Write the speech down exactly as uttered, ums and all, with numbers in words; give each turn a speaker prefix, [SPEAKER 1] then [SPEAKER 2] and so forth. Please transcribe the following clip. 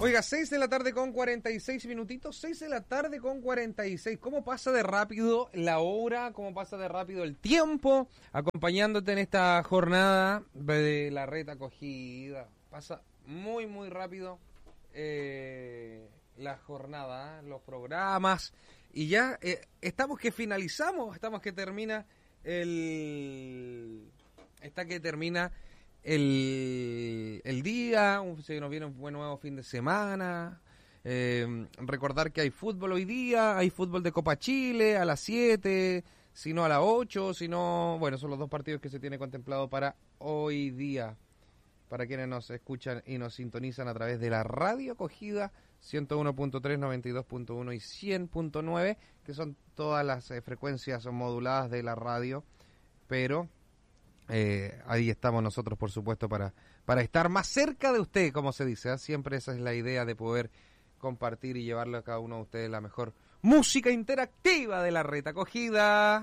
[SPEAKER 1] Oiga, seis de la tarde con cuarenta y seis minutitos, seis de la tarde con cuarenta y seis. ¿Cómo pasa de rápido la hora? ¿Cómo pasa de rápido el tiempo? Acompañándote en esta jornada de la Red Acogida. Pasa muy, muy rápido eh, la jornada, los programas. Y ya eh, estamos que finalizamos, estamos que termina el... Está que termina... El, el día, se nos viene un buen nuevo fin de semana, eh, recordar que hay fútbol hoy día, hay fútbol de Copa Chile a las siete, si no a las ocho, si no, bueno, son los dos partidos que se tiene contemplado para hoy día, para quienes nos escuchan y nos sintonizan a través de la radio acogida ciento uno punto tres, noventa y dos punto uno y cien punto nueve, que son todas las eh, frecuencias moduladas de la radio, pero... Eh, ahí estamos nosotros, por supuesto, para, para estar más cerca de usted, como se dice, ¿eh? Siempre esa es la idea de poder compartir y llevarle a cada uno de ustedes la mejor música interactiva de la Red Acogida.